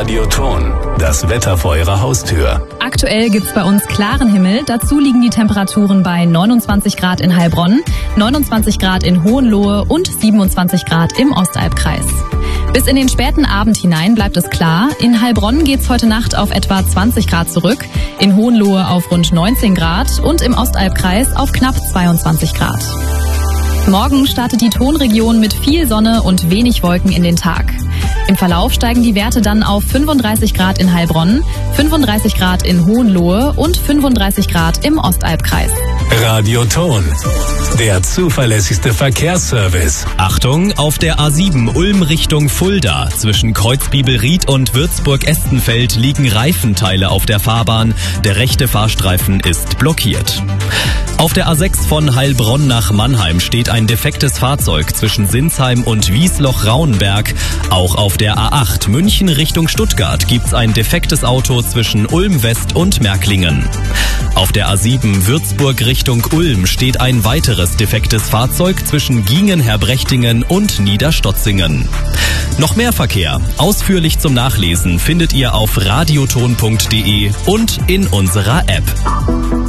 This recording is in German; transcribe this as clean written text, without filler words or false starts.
Radioton, das Wetter vor Ihrer Haustür. Aktuell gibt's bei uns klaren Himmel. Dazu liegen die Temperaturen bei 29 Grad in Heilbronn, 29 Grad in Hohenlohe und 27 Grad im Ostalbkreis. Bis in den späten Abend hinein bleibt es klar. In Heilbronn geht's heute Nacht auf etwa 20 Grad zurück, in Hohenlohe auf rund 19 Grad und im Ostalbkreis auf knapp 22 Grad. Morgen startet die Tonregion mit viel Sonne und wenig Wolken in den Tag. Im Verlauf steigen die Werte dann auf 35 Grad in Heilbronn, 35 Grad in Hohenlohe und 35 Grad im Ostalbkreis. Radioton, der zuverlässigste Verkehrsservice. Achtung, auf der A7 Ulm Richtung Fulda. Zwischen Kreuzbibelried und Würzburg-Estenfeld liegen Reifenteile auf der Fahrbahn. Der rechte Fahrstreifen ist blockiert. Auf der A6 von Heilbronn nach Mannheim steht ein defektes Fahrzeug zwischen Sinsheim und Wiesloch-Rauenberg. Auch auf der A8 München Richtung Stuttgart gibt's ein defektes Auto zwischen Ulm West und Märklingen. Auf der A7 Würzburg Richtung Ulm steht ein weiteres defektes Fahrzeug zwischen Giengen-Herbrechtingen und Niederstotzingen. Noch mehr Verkehr, ausführlich zum Nachlesen, findet ihr auf radioton.de und in unserer App.